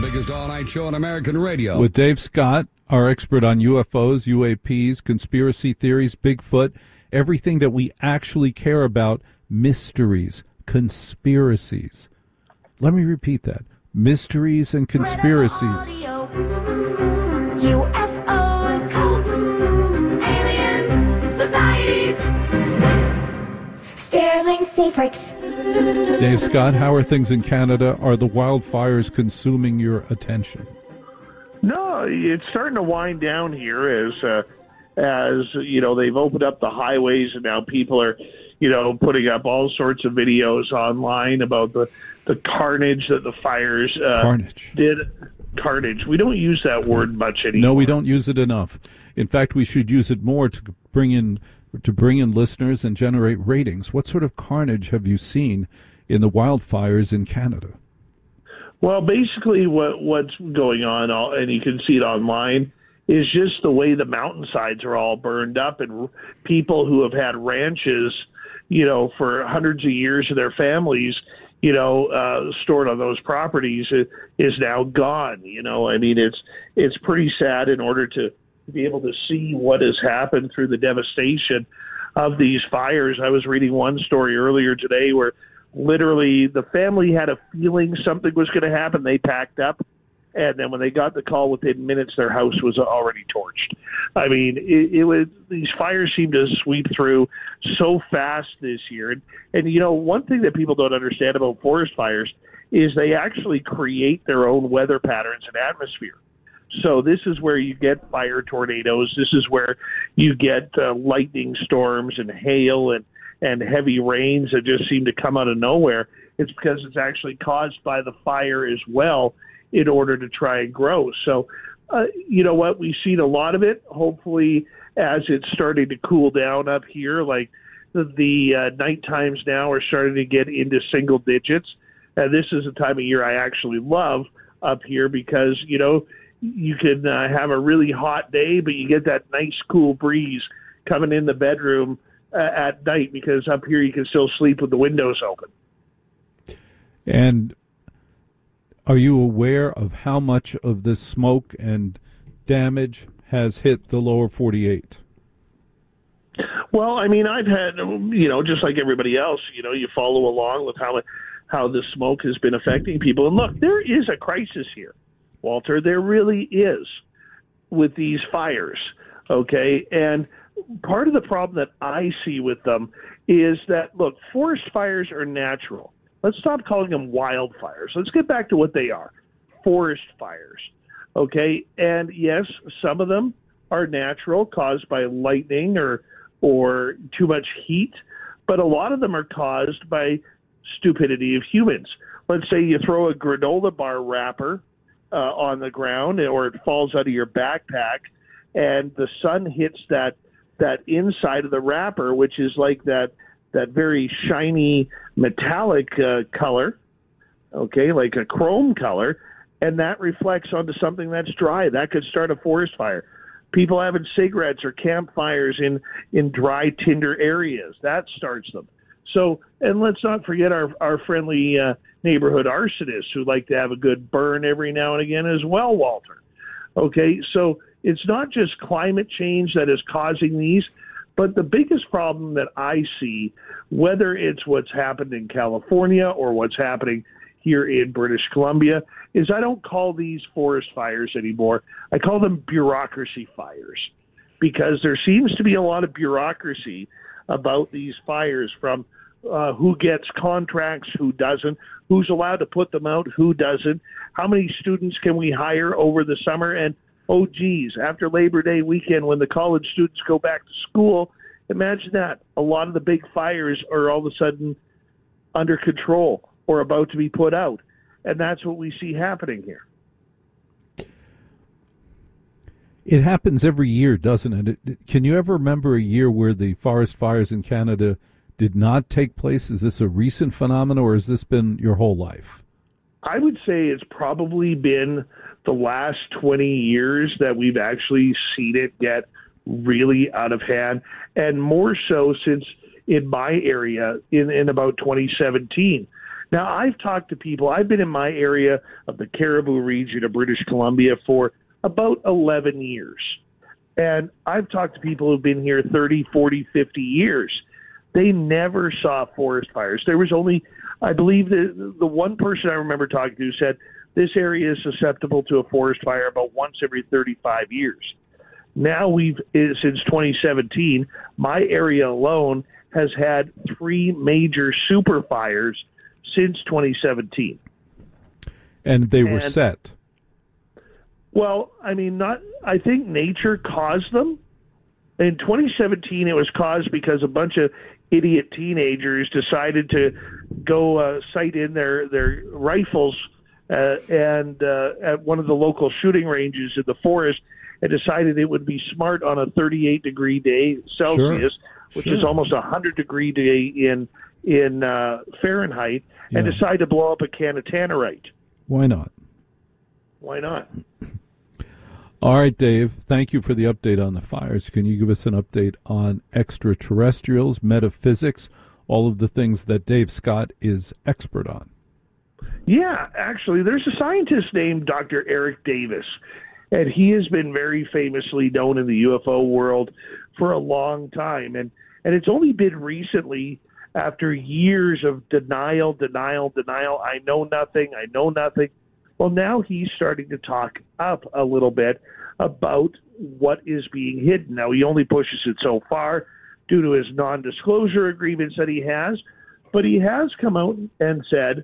biggest all-night show on American radio. With Dave Scott, our expert on UFOs, UAPs, conspiracy theories, Bigfoot, everything that we actually care about, mysteries, conspiracies. Let me repeat that. Mysteries and conspiracies. UFOs, cults, aliens, societies, Sterling Secrets. Dave Scott, how are things in Canada? Are the wildfires consuming your attention? No, it's starting to wind down here as you know, they've opened up the highways and now people are, you know, putting up all sorts of videos online about the carnage that the fires did. Carnage. We don't use that word much anymore. No, we don't use it enough. In fact, we should use it more to bring in listeners and generate ratings. What sort of carnage have you seen in the wildfires in Canada? Well, basically what's going on, and you can see it online, is just the way the mountainsides are all burned up, and people who have had ranches, you know, for hundreds of years of their families, you know, stored on those properties is now gone. You know, I mean, it's pretty sad in order to be able to see what has happened through the devastation of these fires. I was reading one story earlier today where literally the family had a feeling something was going to happen. They packed up, and then when they got the call, within minutes, their house was already torched. I mean, it was, these fires seem to sweep through so fast this year. And, you know, one thing that people don't understand about forest fires is they actually create their own weather patterns and atmosphere. So this is where you get fire tornadoes. This is where you get lightning storms and hail and heavy rains that just seem to come out of nowhere. It's because it's actually caused by the fire as well in order to try and grow. So, you know what? We've seen a lot of it. Hopefully, as it's starting to cool down up here, like the night times now are starting to get into single digits. And this is a time of year I actually love up here because, you know, you can have a really hot day, but you get that nice cool breeze coming in the bedroom at night, because up here you can still sleep with the windows open. And are you aware of how much of this smoke and damage has hit the lower 48? Well, I mean, I've had, you know, just like everybody else, you know, you follow along with how the smoke has been affecting people. And look, there is a crisis here, Walter. There really is with these fires, okay? And part of the problem that I see with them is that, look, forest fires are natural. Let's stop calling them wildfires. Let's get back to what they are, forest fires, okay? And yes, some of them are natural, caused by lightning or too much heat, but a lot of them are caused by stupidity of humans. Let's say you throw a granola bar wrapper on the ground, or it falls out of your backpack, and the sun hits that inside of the wrapper, which is like that very shiny metallic color, okay, like a chrome color, and that reflects onto something that's dry. That could start a forest fire. People having cigarettes or campfires in dry tinder areas, that starts them. So, and let's not forget our friendly neighborhood arsonists who like to have a good burn every now and again as well, Walter. Okay, so it's not just climate change that is causing these, but the biggest problem that I see, whether it's what's happened in California or what's happening here in British Columbia, is I don't call these forest fires anymore. I call them bureaucracy fires, because there seems to be a lot of bureaucracy about these fires, from who gets contracts, who doesn't, who's allowed to put them out, who doesn't, how many students can we hire over the summer, and oh, geez, after Labor Day weekend when the college students go back to school, imagine that. A lot of the big fires are all of a sudden under control or about to be put out. And that's what we see happening here. It happens every year, doesn't it? Can you ever remember a year where the forest fires in Canada did not take place? Is this a recent phenomenon, or has this been your whole life? I would say it's probably been the last 20 years that we've actually seen it get really out of hand, and more so since in my area in about 2017. Now, I've talked to people. I've been in my area of the Caribou region of British Columbia for about 11 years. And I've talked to people who've been here 30, 40, 50 years. They never saw forest fires. There was only, I believe, the one person I remember talking to said this area is susceptible to a forest fire about once every 35 years. Now since 2017, my area alone has had 3 major super fires since 2017. And they were set. Well, I mean, I think nature caused them. In 2017, it was caused because a bunch of idiot teenagers decided to go sight in their rifles at one of the local shooting ranges in the forest, and decided it would be smart on a 38-degree day Celsius, which is almost a 100-degree day in Fahrenheit, and decide to blow up a can of tannerite. Why not? Why not? All right, Dave, thank you for the update on the fires. Can you give us an update on extraterrestrials, metaphysics, all of the things that Dave Scott is expert on? Yeah, actually, there's a scientist named Dr. Eric Davis, and he has been very famously known in the UFO world for a long time. And it's only been recently, after years of denial, I know nothing. Well, now he's starting to talk up a little bit about what is being hidden. Now, he only pushes it so far due to his non-disclosure agreements that he has, but he has come out and said,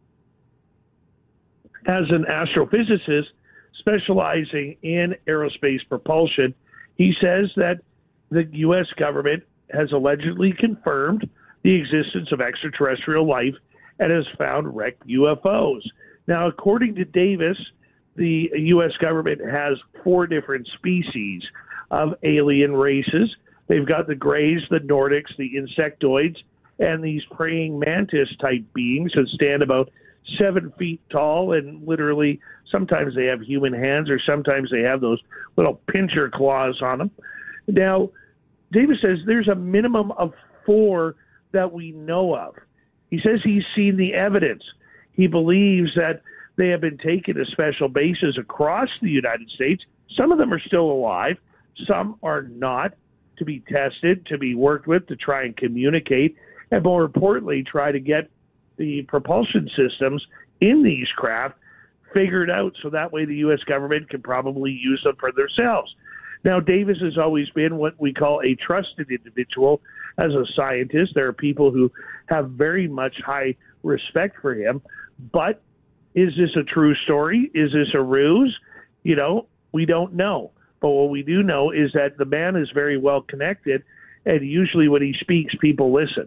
as an astrophysicist specializing in aerospace propulsion, he says that the U.S. government has allegedly confirmed the existence of extraterrestrial life and has found wrecked UFOs. Now, according to Davis, the U.S. government has 4 different species of alien races. They've got the Greys, the Nordics, the Insectoids, and these praying mantis-type beings that stand about 7 feet tall, and literally sometimes they have human hands or sometimes they have those little pincher claws on them. Now, Davis says there's a minimum of 4 that we know of. He says he's seen the evidence. He believes that they have been taken to special bases across the United States. Some of them are still alive. Some are not, to be tested, to be worked with, to try and communicate, and more importantly, try to get the propulsion systems in these craft figured out so that way the U.S. government can probably use them for themselves. Now, Davis has always been what we call a trusted individual as a scientist. There are people who have very much high respect for him. But is this a true story? Is this a ruse? We don't know. But what we do know is that the man is very well connected, and usually when he speaks, people listen.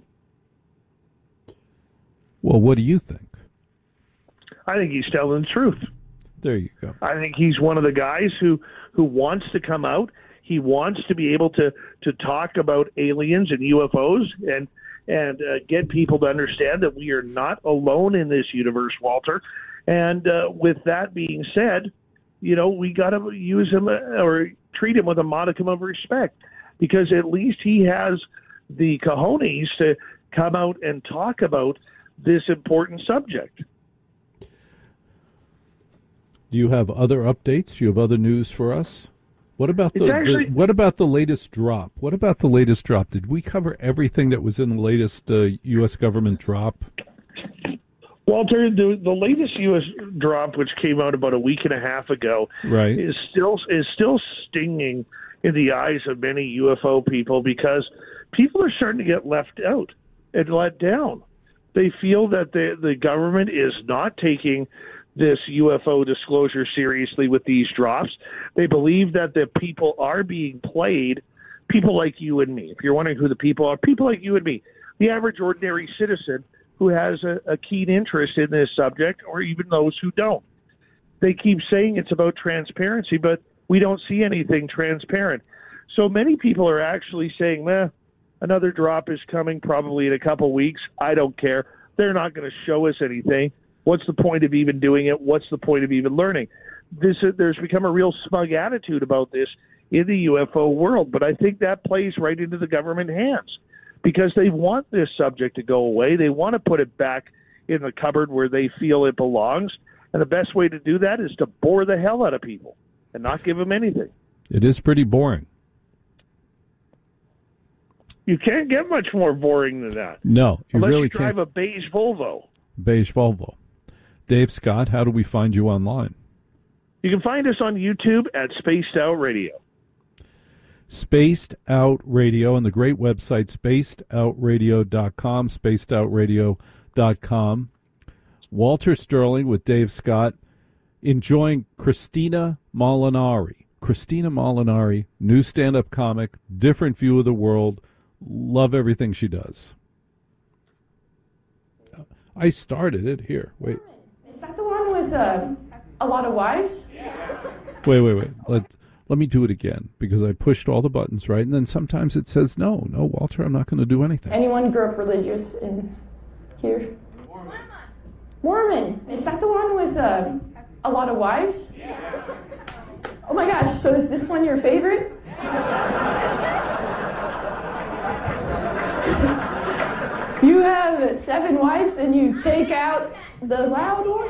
Well, what do you think? I think he's telling the truth. There you go. I think he's one of the guys who wants to come out. He wants to be able to talk about aliens and UFOs and get people to understand that we are not alone in this universe, Walter. And with that being said, we got to use him or treat him with a modicum of respect, because at least he has the cojones to come out and talk about this important subject. Do you have other updates? Do you have other news for us? What about what about the latest drop? What about the latest drop? Did we cover everything that was in the latest U.S. government drop? Walter, the latest U.S. drop, which came out about a week and a half ago, right, is still stinging in the eyes of many UFO people, because people are starting to get left out and let down. They feel that the government is not taking this UFO disclosure seriously with these drops. They believe that the people are being played, people like you and me. If you're wondering who the people are, people like you and me, the average ordinary citizen who has a keen interest in this subject, or even those who don't. They keep saying it's about transparency, but we don't see anything transparent. So many people are actually saying, another drop is coming probably in a couple weeks. I don't care. They're not going to show us anything. What's the point of even doing it? What's the point of even learning? There's become a real smug attitude about this in the UFO world, but I think that plays right into the government hands, because they want this subject to go away. They want to put it back in the cupboard where they feel it belongs. And the best way to do that is to bore the hell out of people and not give them anything. It is pretty boring. You can't get much more boring than that. No, you Unless really you drive can't. a beige Volvo. Beige Volvo. Dave Scott, how do we find you online? You can find us on YouTube at Spaced Out Radio. Spaced Out Radio and the great website spacedoutradio.com, spacedoutradio.com. Walter Sterling with Dave Scott, enjoying Christina Molinari. Christina Molinari, new stand-up comic, different view of the world. Love everything she does. I started it here. Wait. Is that the one with a lot of wives? Wait. Let me do it again because I pushed all the buttons right, and then sometimes it says, no, Walter, I'm not going to do anything. Anyone grew up religious in here? Mormon. Is that the one with a lot of wives? Oh my gosh, so is this one your favorite? You have 7 wives and you take out the loud one?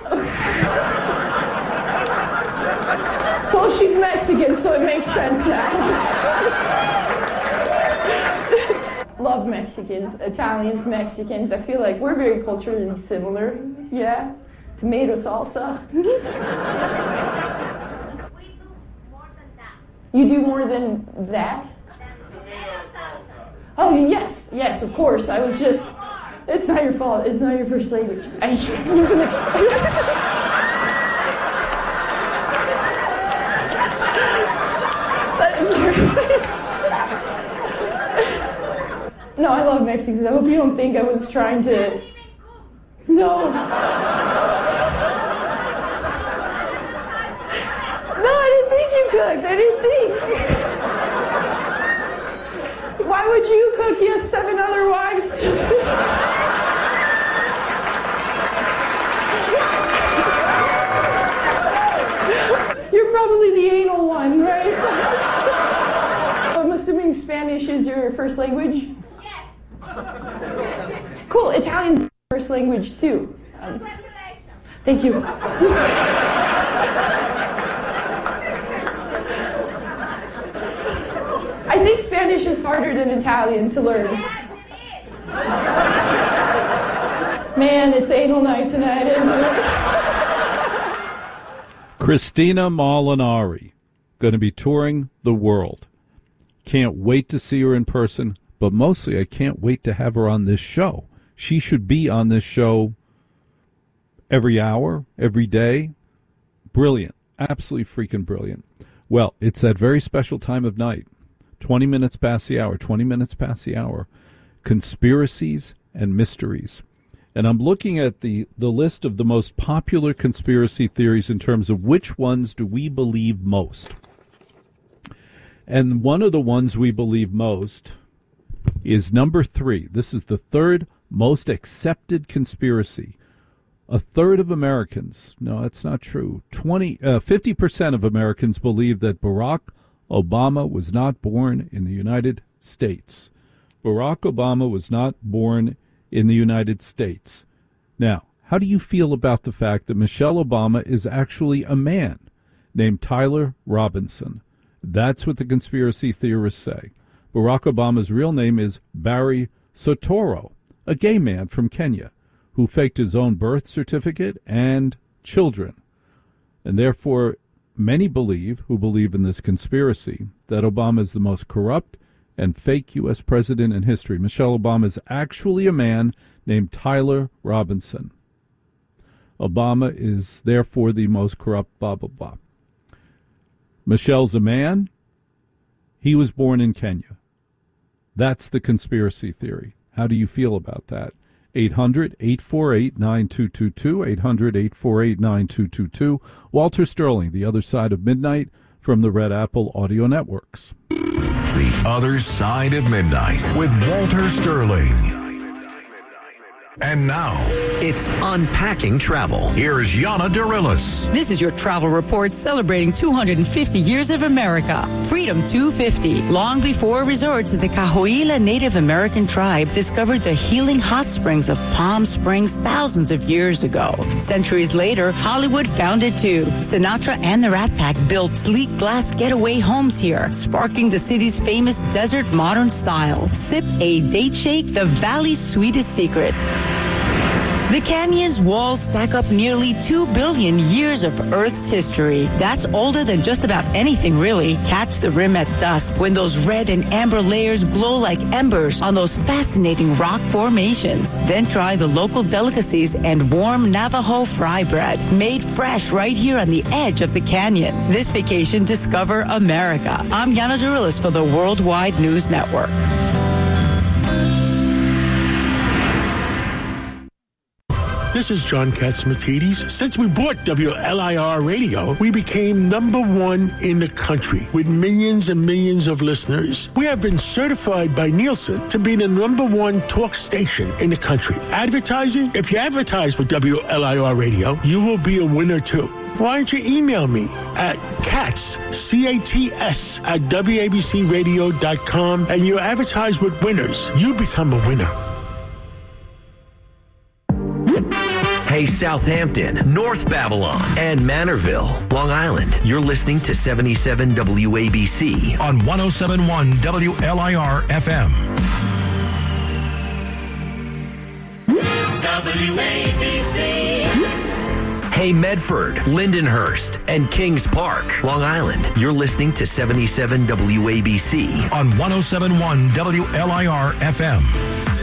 Well, she's Mexican, so it makes sense now. Love Mexicans, Italians, Mexicans. I feel like we're very culturally similar. Yeah. Tomato salsa. You do more than that? Oh, yes, of course. I was just, it's not your fault. It's not your first language. No, I love Mexicans. I hope you don't think I was trying to... No. No, I didn't think you cooked. I didn't think. Why would you cook? He has 7 other wives. You're probably the anal one, right? I'm assuming Spanish is your first language? Yes. Cool. Italian's first language, too. Thank you. I think Spanish is harder than Italian to learn. Man, it's anal night tonight, isn't it? Christina Molinari, going to be touring the world. Can't wait to see her in person, but mostly I can't wait to have her on this show. She should be on this show every hour, every day. Brilliant. Absolutely freaking brilliant. Well, it's that very special time of night. 20 minutes past the hour, 20 minutes past the hour. Conspiracies and mysteries. And I'm looking at the list of the most popular conspiracy theories in terms of which ones do we believe most. And one of the ones we believe most is number 3. This is the third most accepted conspiracy. A third of Americans, no, that's not true, 50% of Americans believe that Barack Obama was not born in the United States. Barack Obama was not born in the United States. Now, how do you feel about the fact that Michelle Obama is actually a man named Tyler Robinson? That's what the conspiracy theorists say. Barack Obama's real name is Barry Soetoro, a gay man from Kenya who faked his own birth certificate and children. And therefore, many who believe in this conspiracy, that Obama is the most corrupt and fake U.S. president in history. Michelle Obama is actually a man named Tyler Robinson. Obama is therefore the most corrupt, blah, blah, blah. Michelle's a man. He was born in Kenya. That's the conspiracy theory. How do you feel about that? 800-848-9222, 800-848-9222. Walter Sterling, The Other Side of Midnight, from the Red Apple Audio Networks. The Other Side of Midnight with Walter Sterling. And now, it's Unpacking Travel. Here's Yana Dirilis. This is your travel report celebrating 250 years of America. Freedom 250. Long before resorts, the Cahuilla Native American tribe discovered the healing hot springs of Palm Springs thousands of years ago. Centuries later, Hollywood found it too. Sinatra and the Rat Pack built sleek glass getaway homes here, sparking the city's famous desert modern style. Sip a date shake, the valley's sweetest secret. The canyon's walls stack up nearly 2 billion years of Earth's history. That's older than just about anything, really. Catch the rim at dusk when those red and amber layers glow like embers on those fascinating rock formations. Then try the local delicacies and warm Navajo fry bread, made fresh right here on the edge of the canyon. This vacation, discover America. I'm Yana Dirilis for the Worldwide News Network. This is John Katsimatidis. Since we bought WLIR Radio, we became number one in the country with millions and millions of listeners. We have been certified by Nielsen to be the number one talk station in the country. Advertising? If you advertise with WLIR Radio, you will be a winner too. Why don't you email me at Katz, C-A-T-S, at WABCRadio.com, and you advertise with winners. You become a winner. Hey, Southampton, North Babylon, and Manorville, Long Island. You're listening to 77 WABC on 107.1 WLIR FM. WABC. Hey, Medford, Lindenhurst, and Kings Park, Long Island. You're listening to 77 WABC on 107.1 WLIR FM.